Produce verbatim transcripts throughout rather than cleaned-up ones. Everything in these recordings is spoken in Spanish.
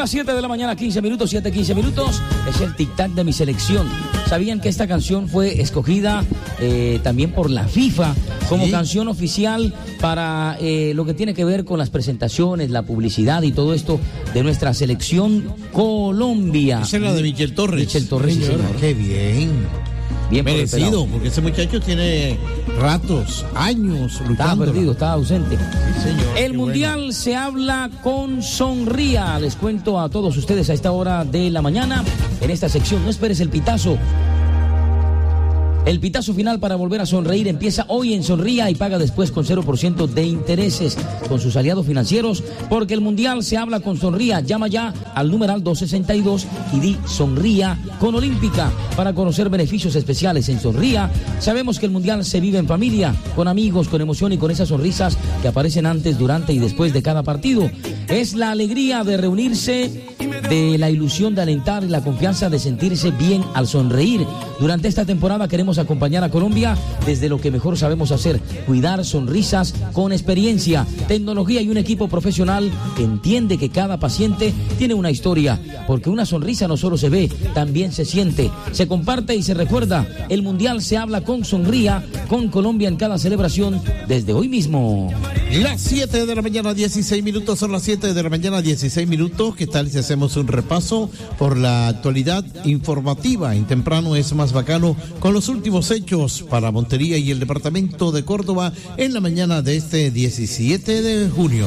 las siete de la mañana, quince minutos, siete, quince minutos. Es el tic-tac de mi selección. ¿Sabían que esta canción fue escogida eh, también por la FIFA como ¿Sí? canción oficial para eh, lo que tiene que ver con las presentaciones, la publicidad y todo esto de nuestra selección Colombia? Esa es la de Michel Torres. Michel Torres, sí, señor. Qué bien. Bien merecido, porque ese muchacho tiene ratos, años luchando. Estaba perdido, estaba ausente. Sí, señor. El mundial bueno. se habla con sonría. Les cuento a todos ustedes a esta hora de la mañana en esta sección. No esperes el pitazo. El pitazo final para volver a sonreír empieza hoy en Sonría y paga después con cero por ciento de intereses con sus aliados financieros, porque el mundial se habla con Sonría. Llama ya al numeral doscientos sesenta y dos y di Sonría con Olímpica para conocer beneficios especiales en Sonría. Sabemos que el mundial se vive en familia, con amigos, con emoción y con esas sonrisas que aparecen antes, durante y después de cada partido. Es la alegría de reunirse, de la ilusión de alentar y la confianza de sentirse bien al sonreír. Durante esta temporada queremos acompañar a Colombia desde lo que mejor sabemos hacer, cuidar sonrisas con experiencia, tecnología y un equipo profesional que entiende que cada paciente tiene una historia, porque una sonrisa no solo se ve, también se siente, se comparte y se recuerda. El mundial se habla con Sonría, con Colombia en cada celebración desde hoy mismo. Las siete de la mañana, dieciséis minutos, son las siete de la mañana, dieciséis minutos. ¿Qué tal si hacemos un repaso por la actualidad informativa? En temprano es más bacano con los últimos hechos para Montería y el departamento de Córdoba en la mañana de este diecisiete de junio.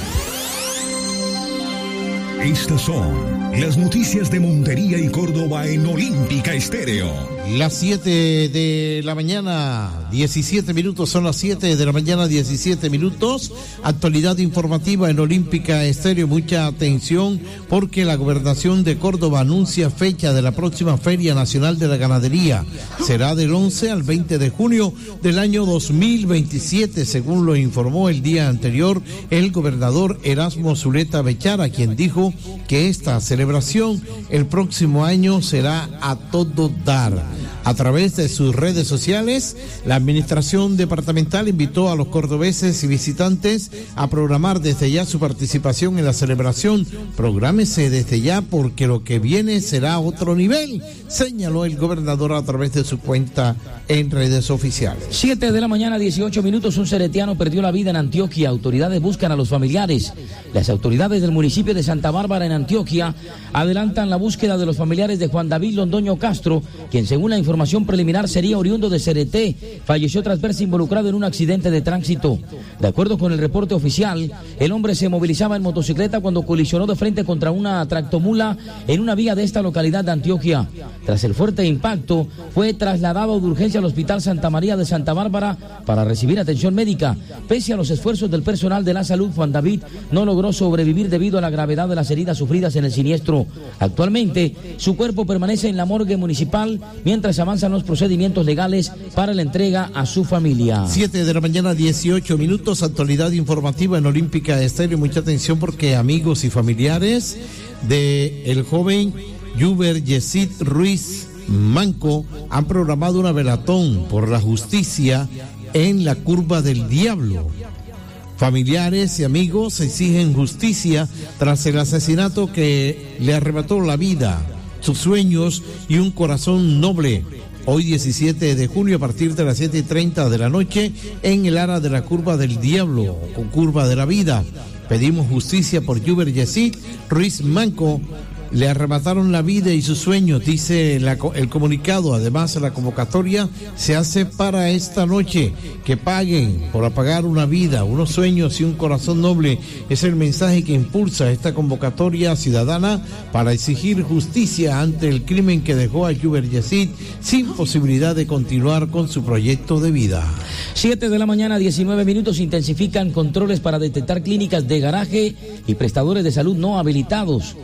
Estas son las noticias de Montería y Córdoba en Olímpica Estéreo. Las siete de la mañana, diecisiete minutos, son las siete de la mañana, diecisiete minutos. Actualidad informativa en Olímpica Estéreo. Mucha atención porque la Gobernación de Córdoba anuncia fecha de la próxima Feria Nacional de la Ganadería. Será del once al veinte de junio del año dos mil veintisiete, según lo informó el día anterior el gobernador Erasmo Zuleta Bechara, quien dijo que esta celebración el próximo año será a todo dar. A través de sus redes sociales, la administración departamental invitó a los cordobeses y visitantes a programar desde ya su participación en la celebración. Prográmese desde ya porque lo que viene será otro nivel, señaló el gobernador a través de su cuenta en redes oficiales. Siete de la mañana, dieciocho minutos, un seretiano perdió la vida en Antioquia. Autoridades buscan a los familiares. Las autoridades del municipio de Santa Bárbara en Antioquia adelantan la búsqueda de los familiares de Juan David Londoño Castro, quien según la información preliminar sería oriundo de Cereté. Falleció tras verse involucrado en un accidente de tránsito. De acuerdo con el reporte oficial, el hombre se movilizaba en motocicleta cuando colisionó de frente contra una tractomula en una vía de esta localidad de Antioquia. Tras el fuerte impacto, fue trasladado de urgencia al Hospital Santa María de Santa Bárbara para recibir atención médica. Pese a los esfuerzos del personal de la salud, Juan David no logró sobrevivir debido a la gravedad de las heridas sufridas en el siniestro. Actualmente, su cuerpo permanece en la morgue municipal mientras avanzan los procedimientos legales para la entrega a su familia. Siete de la mañana, dieciocho minutos, actualidad informativa en Olímpica Estéreo. Mucha atención porque amigos y familiares de el joven Yuber Yesid Ruiz Manco han programado una velatón por la justicia en la Curva del Diablo. Familiares y amigos exigen justicia tras el asesinato que le arrebató la vida, sus sueños y un corazón noble. Hoy diecisiete de junio a partir de las siete y treinta de la noche en el área de la Curva del Diablo o Curva de la Vida. Pedimos justicia por Yuber Yesid Ruiz Manco. Le arrebataron la vida y sus sueños, dice la, el comunicado. Además, la convocatoria se hace para esta noche. Que paguen por apagar una vida, unos sueños y un corazón noble. Es el mensaje que impulsa esta convocatoria ciudadana para exigir justicia ante el crimen que dejó a Yuber Yesid sin posibilidad de continuar con su proyecto de vida. Siete de la mañana, diecinueve minutos. Intensifican controles para detectar clínicas de garaje y prestadores de salud no habilitados.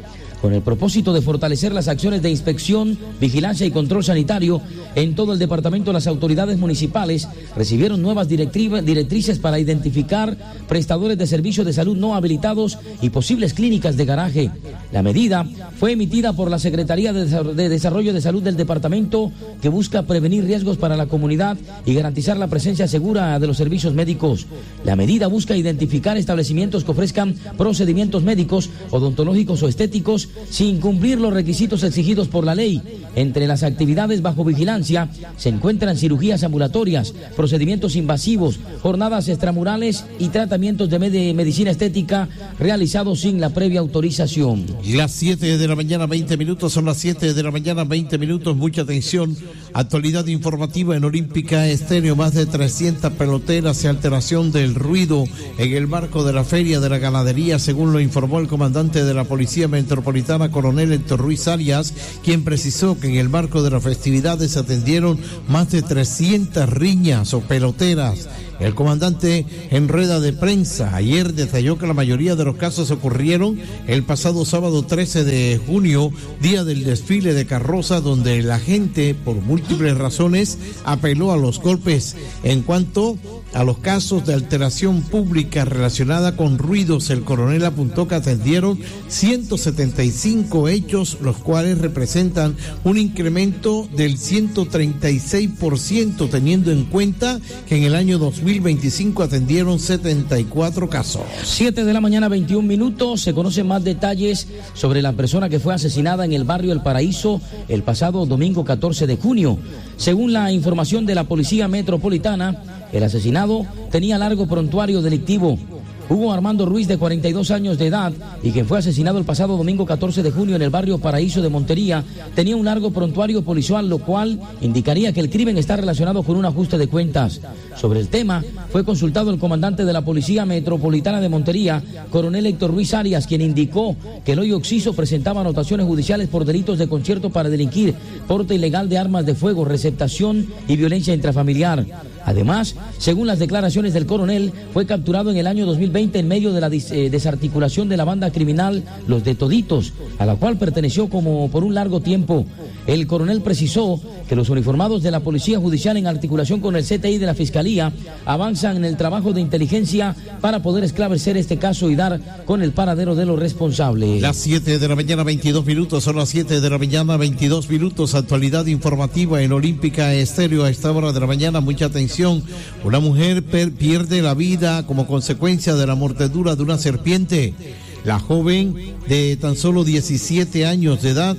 Con el propósito de fortalecer las acciones de inspección, vigilancia y control sanitario en todo el departamento, las autoridades municipales recibieron nuevas directrices para identificar prestadores de servicios de salud no habilitados y posibles clínicas de garaje. La medida fue emitida por la Secretaría de Desarrollo de Salud del departamento, que busca prevenir riesgos para la comunidad y garantizar la presencia segura de los servicios médicos. La medida busca identificar establecimientos que ofrezcan procedimientos médicos, odontológicos o estéticos sin cumplir los requisitos exigidos por la ley. Entre las actividades bajo vigilancia se encuentran cirugías ambulatorias, procedimientos invasivos, jornadas extramurales y tratamientos de med- medicina estética realizados sin la previa autorización. Las siete de la mañana, veinte minutos, son las siete de la mañana, veinte minutos, mucha atención. Actualidad informativa en Olímpica Estéreo, más de trescientas peloteras y alteración del ruido en el marco de la Feria de la Ganadería, según lo informó el comandante de la Policía Metropolitana, coronel Héctor Ruiz Arias, quien precisó que en el marco de las festividades se atendieron más de trescientas riñas o peloteras. El comandante, en rueda de prensa ayer, detalló que la mayoría de los casos ocurrieron el pasado sábado trece de junio, día del desfile de carrozas, donde la gente, por múltiples razones, apeló a los golpes. En cuanto a los casos de alteración pública relacionada con ruidos, el coronel apuntó que atendieron ciento setenta y cinco hechos, los cuales representan un incremento del ciento treinta y seis por ciento, teniendo en cuenta que en el año dos mil veinticinco atendieron setenta y cuatro casos. siete de la mañana, veintiún minutos. Se conocen más detalles sobre la persona que fue asesinada en el barrio El Paraíso el pasado domingo catorce de junio. Según la información de la Policía Metropolitana, el asesinado tenía largo prontuario delictivo. Hugo Armando Ruiz, de cuarenta y dos años de edad, y quien fue asesinado el pasado domingo catorce de junio en el barrio Paraíso de Montería, tenía un largo prontuario policial, lo cual indicaría que el crimen está relacionado con un ajuste de cuentas. Sobre el tema, fue consultado el comandante de la Policía Metropolitana de Montería, coronel Héctor Ruiz Arias, quien indicó que el hoy occiso presentaba anotaciones judiciales por delitos de concierto para delinquir, porte ilegal de armas de fuego, receptación y violencia intrafamiliar. Además, según las declaraciones del coronel, fue capturado en el año dos mil veinte en medio de la dis- eh, desarticulación de la banda criminal Los de Toditos, a la cual perteneció como por un largo tiempo. El coronel precisó que los uniformados de la Policía Judicial, en articulación con el C T I de la Fiscalía, avanzan en el trabajo de inteligencia para poder esclarecer este caso y dar con el paradero de los responsables. Las siete de la mañana, veintidós minutos, son las siete de la mañana, veintidós minutos. Actualidad informativa en Olímpica Estéreo a esta hora de la mañana. Mucha atención. Una mujer per- pierde la vida como consecuencia de la mordedura de una serpiente. La joven, de tan solo diecisiete años de edad,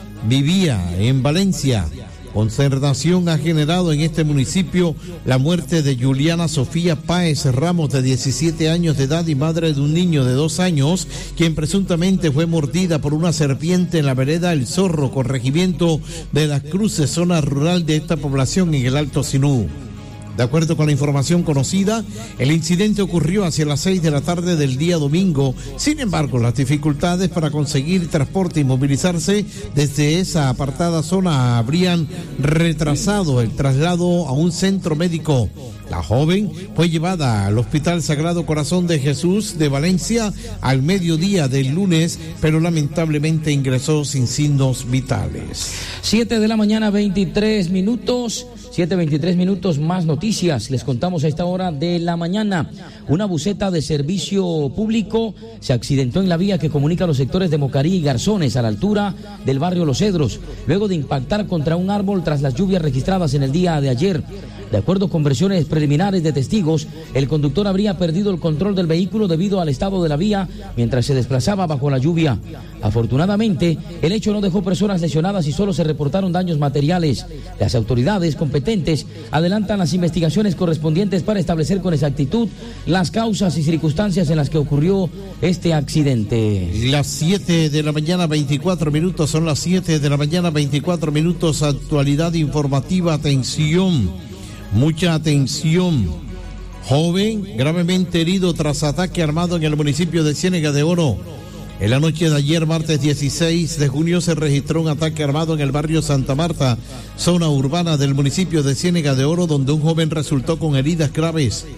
vivía en Valencia. Consternación ha generado en este municipio la muerte de Juliana Sofía Páez Ramos, de diecisiete años de edad y madre de un niño de dos años, quien presuntamente fue mordida por una serpiente en la vereda El Zorro, corregimiento de Las Cruces, zona rural de esta población en el Alto Sinú. De acuerdo con la información conocida, el incidente ocurrió hacia las seis de la tarde del día domingo. Sin embargo, las dificultades para conseguir transporte y movilizarse desde esa apartada zona habrían retrasado el traslado a un centro médico. La joven fue llevada al Hospital Sagrado Corazón de Jesús de Valencia al mediodía del lunes, pero lamentablemente ingresó sin signos vitales. siete de la mañana, veintitrés minutos. siete veintitrés minutos, más noticias. Les contamos a esta hora de la mañana. Una buseta de servicio público se accidentó en la vía que comunica los sectores de Mocarí y Garzones, a la altura del barrio Los Cedros, luego de impactar contra un árbol tras las lluvias registradas en el día de ayer. De acuerdo con versiones preliminares de testigos, el conductor habría perdido el control del vehículo debido al estado de la vía mientras se desplazaba bajo la lluvia. Afortunadamente, el hecho no dejó personas lesionadas y solo se reportaron daños materiales. Las autoridades competentes adelantan las investigaciones correspondientes para establecer con exactitud las causas y circunstancias en las que ocurrió este accidente. Las siete de la mañana, veinticuatro minutos, son las siete de la mañana, veinticuatro minutos. Actualidad informativa, atención. Mucha atención. Joven gravemente herido tras ataque armado en el municipio de Ciénega de Oro. En la noche de ayer, martes dieciséis de junio, se registró un ataque armado en el barrio Santa Marta, zona urbana del municipio de Ciénega de Oro, donde un joven resultó con heridas graves.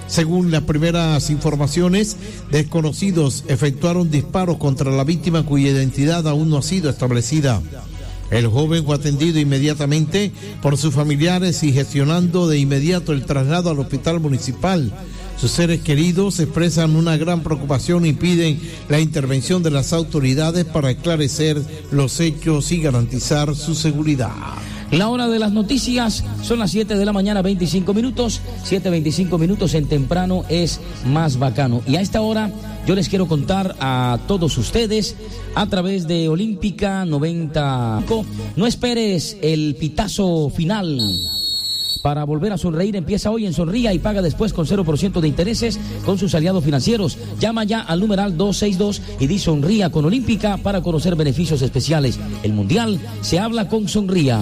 Según las primeras informaciones, desconocidos efectuaron disparos contra la víctima cuya identidad aún no ha sido establecida. El joven fue atendido inmediatamente por sus familiares y gestionando de inmediato el traslado al hospital municipal. Sus seres queridos expresan una gran preocupación y piden la intervención de las autoridades para esclarecer los hechos y garantizar su seguridad. La hora de las noticias son las siete de la mañana, veinticinco minutos, siete veinticinco minutos en temprano es más bacano. Y a esta hora yo les quiero contar a todos ustedes a través de Olímpica noventa. No esperes el pitazo final. Para volver a sonreír, empieza hoy en Sonría y paga después con cero por ciento de intereses con sus aliados financieros. Llama ya al numeral dos seis dos y di Sonría con Olímpica para conocer beneficios especiales. El Mundial se habla con Sonría.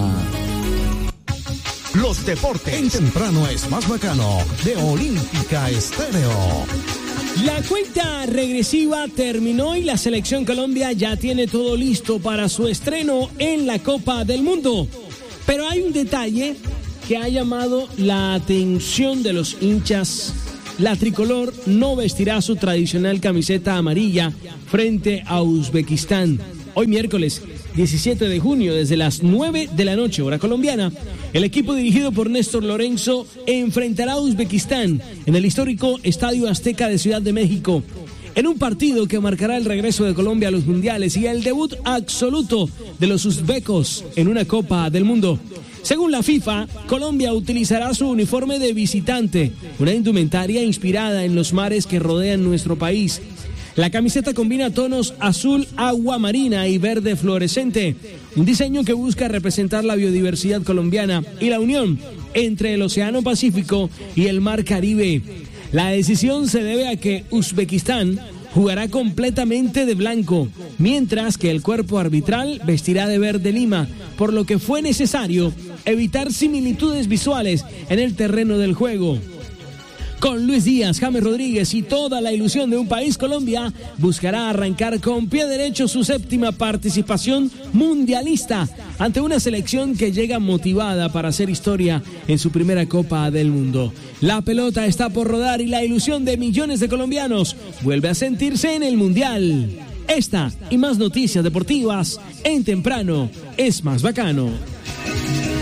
Los deportes en temprano es más bacano de Olímpica Estéreo. La cuenta regresiva terminó y la selección Colombia ya tiene todo listo para su estreno en la Copa del Mundo. Pero hay un detalle que ha llamado la atención de los hinchas. La tricolor no vestirá su tradicional camiseta amarilla frente a Uzbekistán. Hoy miércoles diecisiete de junio, desde las nueve de la noche, hora colombiana, el equipo dirigido por Néstor Lorenzo enfrentará a Uzbekistán en el histórico Estadio Azteca de Ciudad de México, en un partido que marcará el regreso de Colombia a los mundiales y el debut absoluto de los uzbecos en una Copa del Mundo. Según la FIFA, Colombia utilizará su uniforme de visitante, una indumentaria inspirada en los mares que rodean nuestro país. La camiseta combina tonos azul, agua marina y verde fluorescente, un diseño que busca representar la biodiversidad colombiana y la unión entre el Océano Pacífico y el Mar Caribe. La decisión se debe a que Uzbekistán jugará completamente de blanco, mientras que el cuerpo arbitral vestirá de verde lima, por lo que fue necesario evitar similitudes visuales en el terreno del juego. Con Luis Díaz, James Rodríguez y toda la ilusión de un país, Colombia buscará arrancar con pie derecho su séptima participación mundialista ante una selección que llega motivada para hacer historia en su primera Copa del Mundo. La pelota está por rodar y la ilusión de millones de colombianos vuelve a sentirse en el Mundial. Esta y más noticias deportivas en temprano es más bacano.